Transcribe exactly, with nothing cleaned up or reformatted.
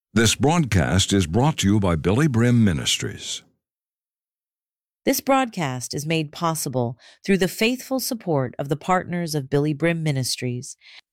This broadcast is brought to you by Billy Brim Ministries. This broadcast is made possible through the faithful support of the partners of Billy Brim Ministries